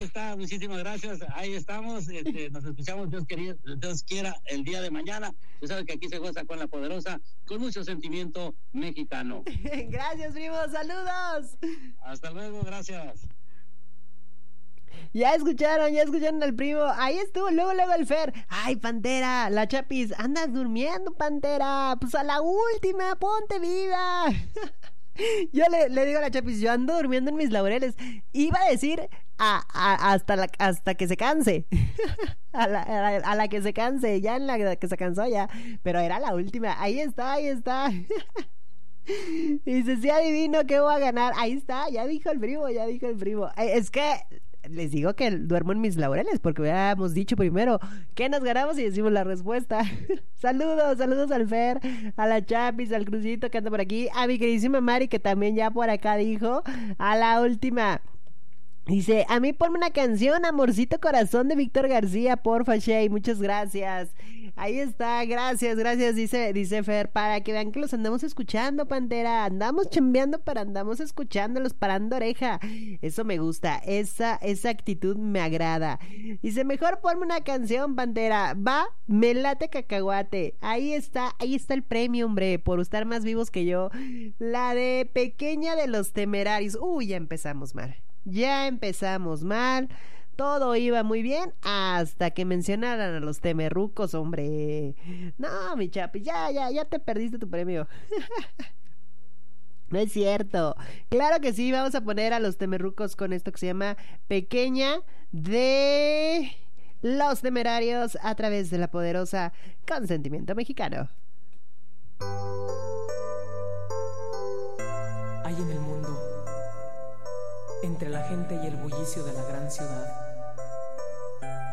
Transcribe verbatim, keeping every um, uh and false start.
está, muchísimas gracias. Ahí estamos, este, nos escuchamos, Dios, quería, Dios quiera, el día de mañana. Tú sabes que aquí se goza con la poderosa, con mucho sentimiento mexicano. Gracias, primo, saludos. Hasta luego, gracias. Ya escucharon, ya escucharon al primo. Ahí estuvo, luego, luego el Fer. Ay, Pantera, la Chapis, andas durmiendo, Pantera. Pues a la última, ponte viva. Yo le, le digo a la Chapis, yo ando durmiendo en mis laureles. Iba a decir a, a, hasta, la, hasta que se canse. a, la, a, la, a la que se canse, ya en la que se cansó ya. Pero era la última. Ahí está, ahí está. Dice, sí adivino que voy a ganar. Ahí está, ya dijo el primo, ya dijo el primo. Es que les digo que duermo en mis laureles porque habíamos dicho primero que nos ganamos y decimos la respuesta. Saludos, saludos al Fer, a la Chapis, al Crucito que anda por aquí, a mi queridísima Mari que también ya por acá dijo, a la última. Dice, a mí ponme una canción, Amorcito Corazón de Víctor García, porfa, Shay, muchas gracias. Ahí está, gracias, gracias, dice, dice Fer, para que vean que los andamos escuchando, Pantera, andamos chambeando, pero andamos escuchándolos, parando oreja. Eso me gusta, esa, esa actitud me agrada. Dice, mejor ponme una canción, Pantera, va, me late cacahuate. Ahí está, ahí está el premio, hombre, por estar más vivos que yo. La de Pequeña de los Temerarios. Uy, ya empezamos mal. Ya empezamos mal, todo iba muy bien hasta que mencionaran a los temerrucos, hombre. No, mi Chapi, ya, ya, ya te perdiste tu premio. No es cierto. Claro que sí, vamos a poner a los temerrucos con esto que se llama Pequeña de los Temerarios a través de la poderosa Consentimiento Mexicano. Hay en el mundo, entre la gente y el bullicio de la gran ciudad,